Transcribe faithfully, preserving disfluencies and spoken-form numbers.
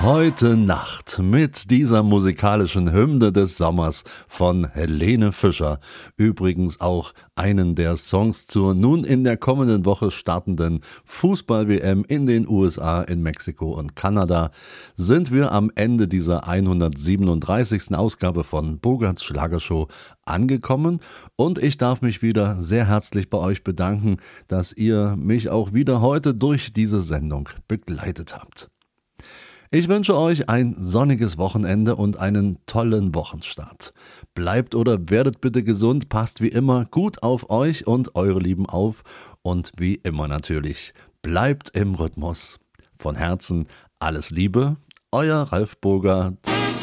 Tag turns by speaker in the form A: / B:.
A: Heute Nacht mit dieser musikalischen Hymne des Sommers von Helene Fischer. Übrigens auch einen der Songs zur nun in der kommenden Woche startenden Fußball-W M in den U S A, in Mexiko und Kanada, sind wir am Ende dieser hundertsiebenunddreißigsten Ausgabe von Bogarts Schlagershow angekommen und ich darf mich wieder sehr herzlich bei euch bedanken, dass ihr mich auch wieder heute durch diese Sendung begleitet habt. Ich wünsche euch ein sonniges Wochenende und einen tollen Wochenstart. Bleibt oder werdet bitte gesund, passt wie immer gut auf euch und eure Lieben auf und wie immer natürlich, bleibt im Rhythmus. Von Herzen alles Liebe, euer Ralf Bogart.